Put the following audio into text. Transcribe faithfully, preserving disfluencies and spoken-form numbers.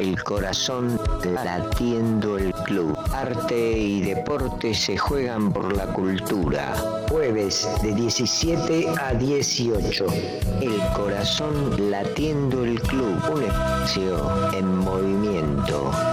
el corazón latiendo el club. Arte y deporte se juegan por la cultura. Jueves de diecisiete a dieciocho. El corazón latiendo el club. Un espacio en movimiento.